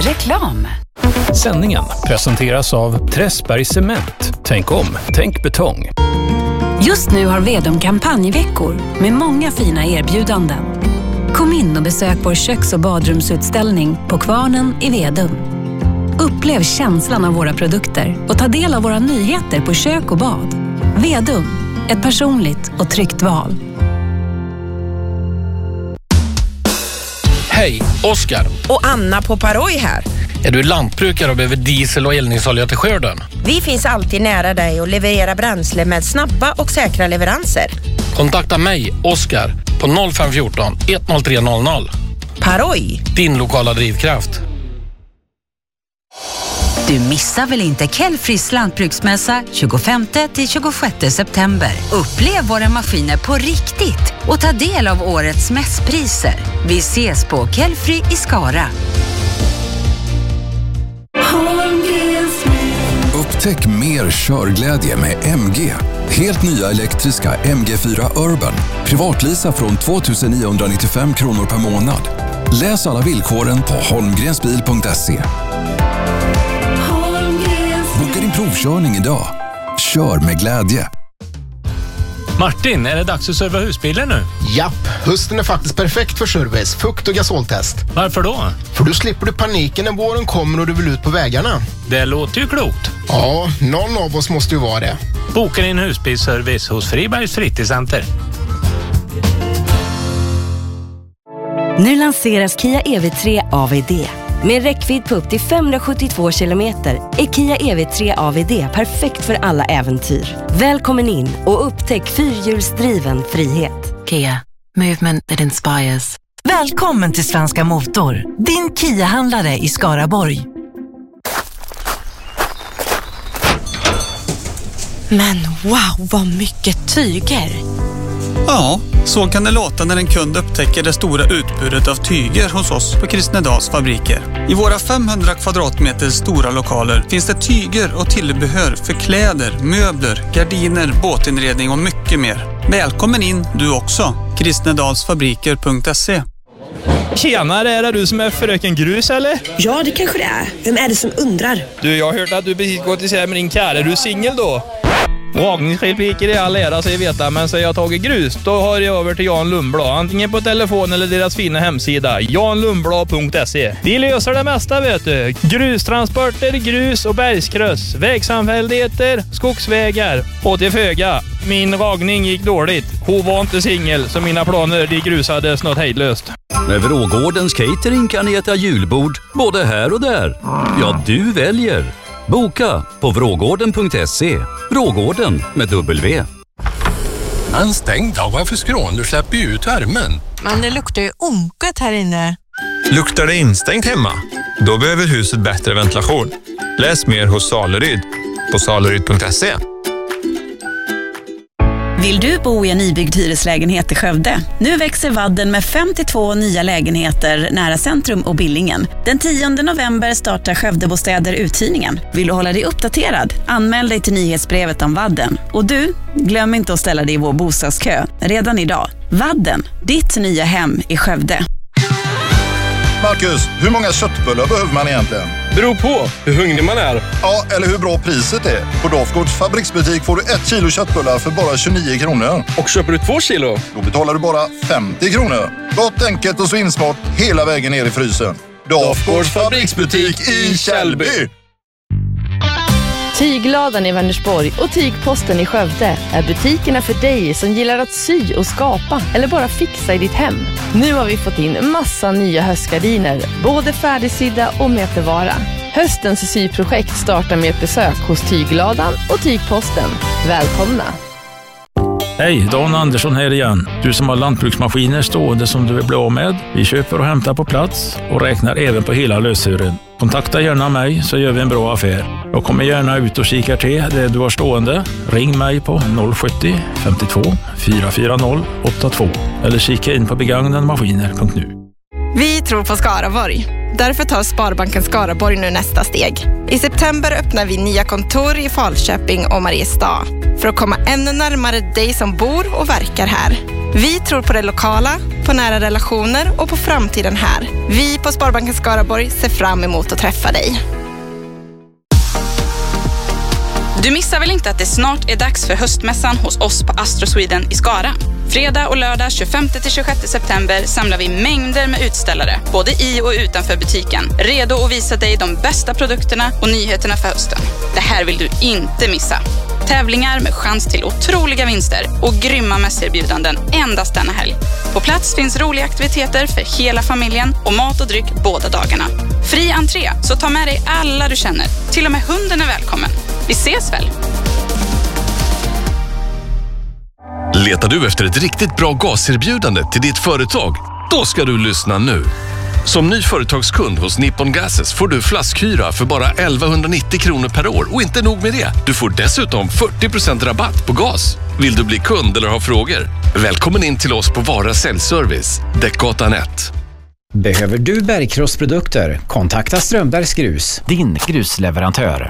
Reklam. Sändningen presenteras av Träsberg Cement. Tänk om, tänk betong. Just nu har Vedum kampanjveckor med många fina erbjudanden. Kom in och besök vår köks- och badrumsutställning på Kvarnen i Vedum. Upplev känslan av våra produkter och ta del av våra nyheter på kök och bad. Vedum, ett personligt och tryggt val. Hej, Oskar. Och Anna på Paroj här. Är du lantbrukare och behöver diesel och eldningsolja till skörden? Vi finns alltid nära dig och levererar bränsle med snabba och säkra leveranser. Kontakta mig, Oskar, på 0514 10300. Paroj. Din lokala drivkraft. Du missar väl inte Kellfris lantbruksmässa 25-26 september. Upplev våra maskiner på riktigt och ta del av årets mässpriser. Vi ses på Kellfri i Skara. Upptäck mer körglädje med MG. Helt nya elektriska MG4 Urban. Privatlisa från 2995 kronor per månad. Läs alla villkoren på holmgrensbil.se. Boka din provkörning idag. Kör med glädje. Martin, är det dags att serva husbilen nu? Japp, hösten är faktiskt perfekt för service, fukt- och gasoltest. Varför då? För då slipper du paniken när våren kommer och du vill ut på vägarna. Det låter ju klokt. Ja, någon av oss måste ju vara det. Boka din husbilsservice hos Fribergs fritidscenter. Nu lanseras Kia EV3 AVD. Med räckvidd på upp till 572 kilometer är Kia EV3 AVD perfekt för alla äventyr. Välkommen in och upptäck fyrhjulsdriven frihet. Kia, movement that inspires. Välkommen till Svenska Motor, din Kia-handlare i Skaraborg. Men wow, vad mycket tyger! Ja, så kan det låta när en kund upptäcker det stora utbudet av tyger hos oss på Kristnedals fabriker. I våra 500 kvadratmeter stora lokaler finns det tyger och tillbehör för kläder, möbler, gardiner, båtinredning och mycket mer. Välkommen in du också, kristnedalsfabriker.se. Tjenare, är det du som är fröken Grus eller? Ja, det kanske det är. Vem är det som undrar? Du, jag har hört att du precis gått isär med din kär. Är du singel då? Dragningsrepliker i all ära sig veta, men så jag tagit grus, då har jag över till Jan Lundblad. Antingen på telefon eller deras fina hemsida, janlundblad.se. De löser det mesta, vet du. Grustransporter, grus och bergskryss, vägsamfälligheter, skogsvägar och till föga. Min ragning gick dåligt. Hon var inte singel, så mina planer de grusades något hejdlöst. Med Vrågårdens catering kan ni äta julbord både här och där. Ja, du väljer. Boka på vrågården.se. Vrågården med W. En stängd dag, varför skrån? Du släpper ju ut värmen. Men det luktar ju onket här inne. Luktar det instängt hemma? Då behöver huset bättre ventilation. Läs mer hos Saleryd på saleryd.se. Vill du bo i en nybyggd hyreslägenhet i Skövde? Nu växer Vadden med 52 nya lägenheter nära centrum och Billingen. Den 10 november startar Skövdebostäder uthyrningen. Vill du hålla dig uppdaterad? Anmäl dig till nyhetsbrevet om Vadden. Och du, glöm inte att ställa dig i vår bostadskö redan idag. Vadden, ditt nya hem i Skövde. Marcus, hur många köttbullar behöver man egentligen? Beror på hur hungrig man är. Ja, eller hur bra priset är. På Dafgårds fabriksbutik får du 1 kilo köttbullar för bara 29 kronor. Och köper du 2 kilo? Då betalar du bara 50 kronor. Gott, enkelt och svinsmart hela vägen ner i frysen. Dafgårds fabriksbutik i Källby. Tygladan i Vänersborg och Tygposten i Skövde är butikerna för dig som gillar att sy och skapa eller bara fixa i ditt hem. Nu har vi fått in massa nya höstgardiner, både färdigsydda och metervara. Höstens syprojekt startar med ett besök hos Tygladan och Tygposten. Välkomna! Hej, Dan Andersson här igen. Du som har lantbruksmaskiner stående som du vill bli av med. Vi köper och hämtar på plats och räknar även på hela lösören. Kontakta gärna mig så gör vi en bra affär. Jag kommer gärna ut och kikar till det du har stående. Ring mig på 070 52 440 82 eller kika in på begagnadmaskiner.nu. Vi tror på Skaraborg. Därför tar Sparbanken Skaraborg nu nästa steg. I september öppnar vi nya kontor i Falköping och Mariestad för att komma ännu närmare dig som bor och verkar här. Vi tror på det lokala, på på nära relationer och på framtiden här. Vi på Sparbanken Skaraborg ser fram emot att träffa dig. Du missar väl inte att det snart är dags för höstmässan hos oss på Astro Sweden i Skara? Fredag och lördag 25-26 september samlar vi mängder med utställare, både i och utanför butiken. Redo att visa dig de bästa produkterna och nyheterna för hösten. Det här vill du inte missa. Tävlingar med chans till otroliga vinster och grymma mässerbjudanden endast denna helg. På plats finns roliga aktiviteter för hela familjen och mat och dryck båda dagarna. Fri entré, så ta med dig alla du känner. Till och med hunden är välkommen. Vi ses väl! Letar du efter ett riktigt bra gaserbjudande till ditt företag? Då ska du lyssna nu. Som ny företagskund hos Nippon Gases får du flaskhyra för bara 1190 kronor per år. Och inte nog med det, du får dessutom 40% rabatt på gas. Vill du bli kund eller ha frågor? Välkommen in till oss på Vara Säljservice, Däckgatan 1. Behöver du bergkrossprodukter? Kontakta Strömbergs Grus, din grusleverantör.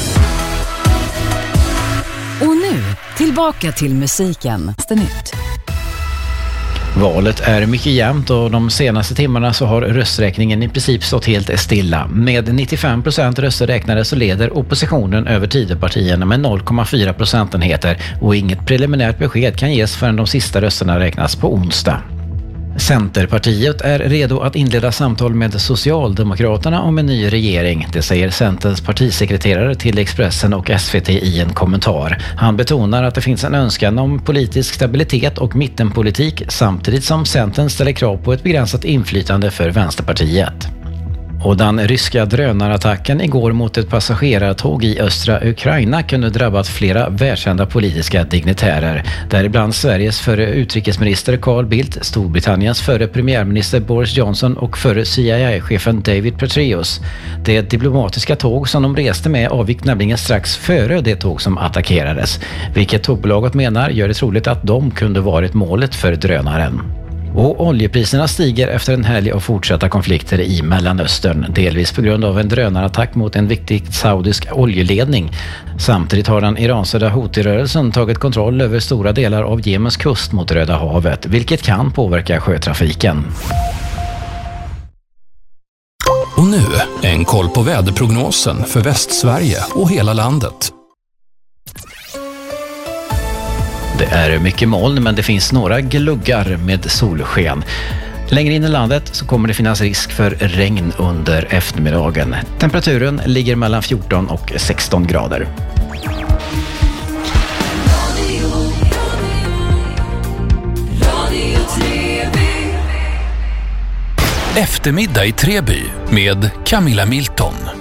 Och nu, tillbaka till musiken. Nytt. Valet är mycket jämnt och de senaste timmarna så har rösträkningen i princip stått helt stilla. Med 95% röster räknade så leder oppositionen över Tidöpartierna med 0,4 procentenheter och inget preliminärt besked kan ges förrän de sista rösterna räknas på onsdag. Centerpartiet är redo att inleda samtal med Socialdemokraterna om en ny regering. Det säger Centerns partisekreterare till Expressen och SVT i en kommentar. Han betonar att det finns en önskan om politisk stabilitet och mittenpolitik samtidigt som Centern ställer krav på ett begränsat inflytande för Vänsterpartiet. Och den ryska drönarattacken igår mot ett passagerartåg i östra Ukraina kunde drabbat flera världskända politiska dignitärer. Däribland Sveriges förre utrikesminister Carl Bildt, Storbritanniens förre premiärminister Boris Johnson och förre CIA-chefen David Petraeus. Det diplomatiska tåg som de reste med avgick nämligen strax före det tåg som attackerades. Vilket tågbolaget menar gör det troligt att de kunde varit målet för drönaren. Och oljepriserna stiger efter en helg av fortsatta konflikter i Mellanöstern, delvis på grund av en drönarattack mot en viktig saudisk oljeledning. Samtidigt har den iranstödda Houthi-rörelsen tagit kontroll över stora delar av Jemens kust mot Röda havet, vilket kan påverka sjötrafiken. Och nu en koll på väderprognosen för Västsverige och hela landet. Det är mycket moln men det finns några gluggar med solsken. Längre in i landet så kommer det finnas risk för regn under eftermiddagen. Temperaturen ligger mellan 14 och 16 grader. Eftermiddag i Treby med Camilla Milton.